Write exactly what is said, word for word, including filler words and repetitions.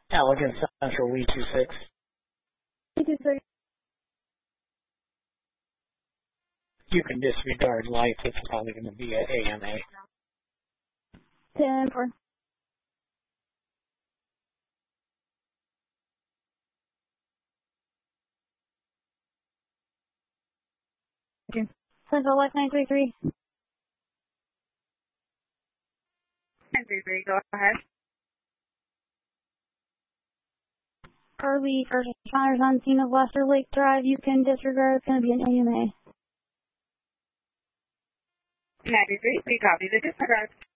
Allegan Central, W two six. W two six. You can disregard lights. It's probably going to be a A M A. ten four. Thank you. Central Life nine three three. nine three three, go ahead. Early first responders on scene of Lester Lake Drive. You can disregard. It's going to be an A M A. nine three three, we copy the disregard.